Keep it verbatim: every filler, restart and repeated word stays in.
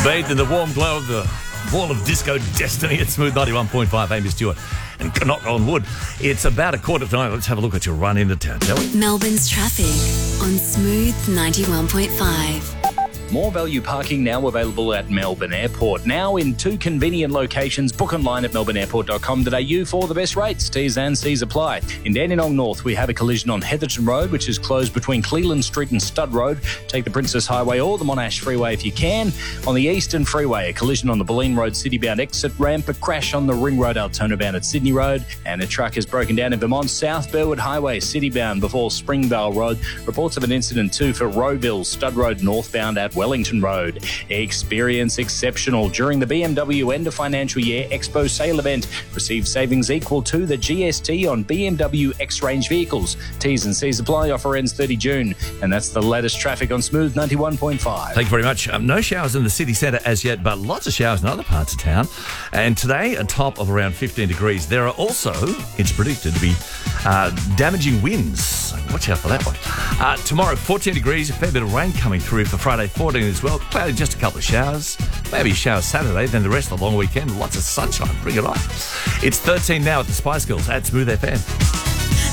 Bathed in the warm glow of the wall of disco destiny at Smooth ninety-one point five. Amy Stewart and Knock on Wood. It's about a quarter to nine. Let's have a look at your run into town, shall we? Melbourne's traffic on Smooth ninety-one point five. More value parking now available at Melbourne Airport. Now in two convenient locations. Book online at melbourne airport dot com dot a u for the best rates. T's and C's apply. In Dandenong North, we have a collision on Heatherton Road, which is closed between Cleland Street and Stud Road. Take the Princess Highway or the Monash Freeway if you can. On the Eastern Freeway, a collision on the Bulleen Road City-bound exit ramp, a crash on the Ring Road Altona-bound at Sydney Road, and a truck is broken down in Vermont South Burwood Highway City-bound before Springvale Road. Reports of an incident too for Rowville Stud Road northbound at Wellington Road. Experience exceptional during the B M W End of Financial Year Expo Sale event. Receive savings equal to the G S T on B M W X-Range vehicles. T's and C's apply. Offer ends thirty June. And that's the latest traffic on Smooth ninety-one point five. Thank you very much. Um, no showers in the city centre as yet, but lots of showers in other parts of town. And today, a top of around fifteen degrees. There are also, it's predicted to be uh, damaging winds. So watch out for that one. Uh, tomorrow, fourteen degrees, a fair bit of rain coming through for Friday, fourteen as well. Cloudy, just a couple of showers. Maybe showers Saturday, then the rest of the long weekend. Lots of sunshine. Bring it on. It's thirteen now at the Spice Girls at Smooth F M.